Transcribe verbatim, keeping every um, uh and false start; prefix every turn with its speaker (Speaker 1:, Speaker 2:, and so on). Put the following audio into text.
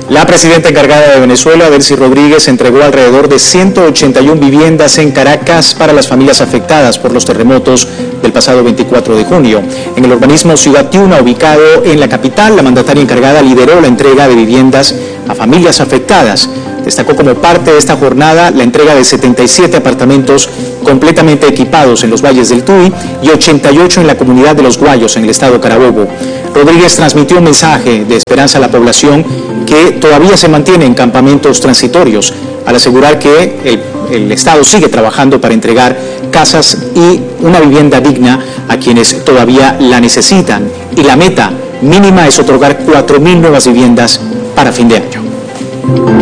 Speaker 1: La presidenta encargada de Venezuela, Delcy Rodríguez, entregó alrededor de ciento ochenta y una viviendas en Caracas para las familias afectadas por los terremotos del pasado veinticuatro de junio. En el urbanismo Ciudad Tiuna, ubicado en la capital, la mandataria encargada lideró la entrega de viviendas a familias afectadas. Destacó como parte de esta jornada la entrega de setenta y siete apartamentos completamente equipados en los valles del Tuy y ochenta y ocho en la comunidad de Los Guayos, en el estado Carabobo. Rodríguez transmitió un mensaje de esperanza a la población que todavía se mantiene en campamentos transitorios, al asegurar que el, el Estado sigue trabajando para entregar casas y una vivienda digna a quienes todavía la necesitan. Y la meta mínima es otorgar cuatro mil nuevas viviendas para fin de año.